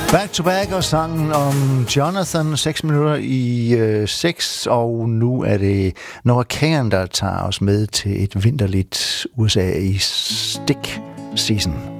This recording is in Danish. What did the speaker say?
Back to Back og sangen om Jonathan, 6 minutter i 6, og nu er det Noah Kahan, der tager os med til et vinterligt USA i stick season.